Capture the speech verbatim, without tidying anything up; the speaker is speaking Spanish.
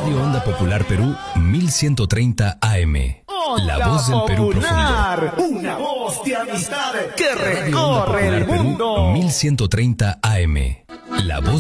Radio Onda Popular Perú mil ciento treinta A M. La voz del Perú profundo. Una voz de amistad que Radio Onda recorre Popular el Perú mundo. mil ciento treinta A M. La voz